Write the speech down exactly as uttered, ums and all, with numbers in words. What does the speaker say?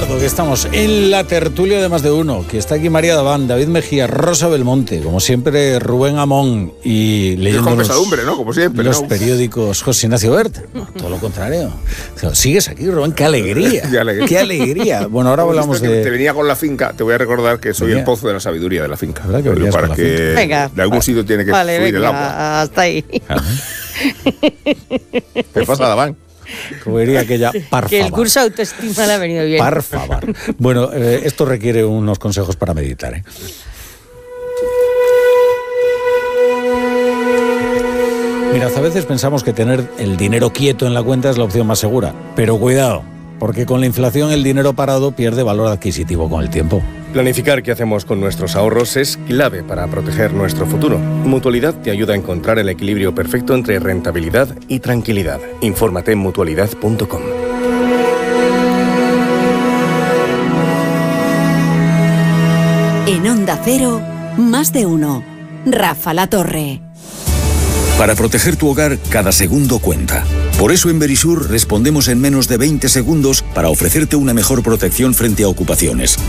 recuerdo que estamos en la tertulia de Más de Uno, que está aquí María Daván, David Mejía, Rosa Belmonte, como siempre Rubén Amón y leyendo con los, pesadumbre, ¿no? Como siempre, los ¿no? periódicos José Ignacio Bert. No, todo lo contrario. Sigues aquí, Rubén, qué alegría. Qué alegría. Qué alegría. Bueno, ahora hablamos de... Te venía con la finca, te voy a recordar que soy Venía. el pozo de la sabiduría de la finca. ¿Verdad que venías para con la que finca? Venga. de algún sitio tiene que Vale, fluir venga, el agua. hasta ahí. ¿Qué pasa, Daván? Como diría aquella, par Que el favor. curso de autoestima le ha venido bien. Par favor. Bueno, eh, esto requiere unos consejos para meditar, ¿eh? Mirad, a veces pensamos que tener el dinero quieto en la cuenta es la opción más segura, pero cuidado, porque con la inflación el dinero parado pierde valor adquisitivo con el tiempo. Planificar qué hacemos con nuestros ahorros es clave para proteger nuestro futuro. Mutualidad te ayuda a encontrar el equilibrio perfecto entre rentabilidad y tranquilidad. Infórmate en mutualidad punto com. En Onda Cero, Más de Uno. Rafa La Torre. Para proteger tu hogar, cada segundo cuenta. Por eso en Verisur respondemos en menos de veinte segundos para ofrecerte una mejor protección frente a ocupaciones,